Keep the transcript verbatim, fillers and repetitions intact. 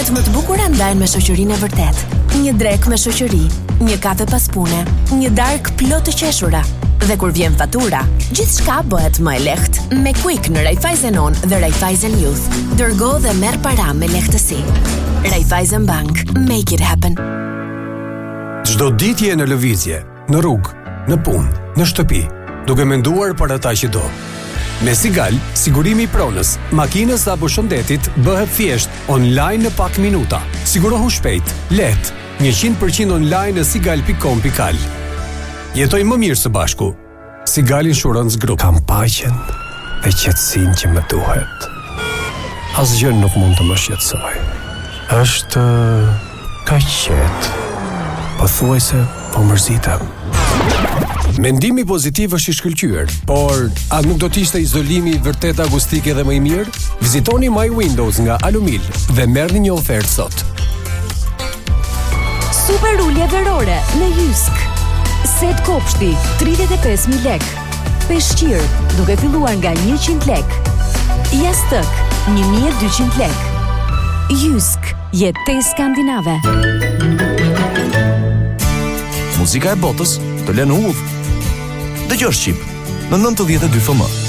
Ditët më të bukura ndajnë me shoqërinë e vërtet. Një drek me shoqëri, një kafe pas pune, një darkë plot të qeshura. Dhe kur vjen fatura, gjithçka bëhet më e lehtë. Me Quick në Raiffeisen On dhe Raiffeisen Youth, dërgo dhe merr para me lehtësi. Raiffeisen Bank, make it happen. Çdo ditë je në lëvizje, në rrugë, në punë, në shtëpi, duke menduar për ata që do. Me Sigal, sigurimi i pronës, makinës apo shëndetit bëhet thjesht online në pak minuta. Sigurohu shpejt, lehtë, njëqind përqind online në sigal pikë com pikë al. Jetoj më mirë së bashku. Sigal Insurance Group. Kam paqen dhe qetësinë që më duhet. Asgjë nuk mund të më shqetësoj. Është kaq qetë. Pothuajse po mërzitem. Mendimi pozitiv është i shkëlqyer, por a nuk do të ishte izolimi i vërtet akustike dhe më i mirë? Vizitoni My Windows nga Alumil dhe merrni një ofertë sot. Super ulje verore në Jysk. Set kopshti tridhjetë e pesë mijë lekë. Peshqir duke filluar nga njëqind lekë. Jastëk një mijë e dyqind lekë. Jysk, jetë skandinave. Muzika e botës të lënë udhë. Dëgjosh Shqip në nëntëdhjetë e dy F M.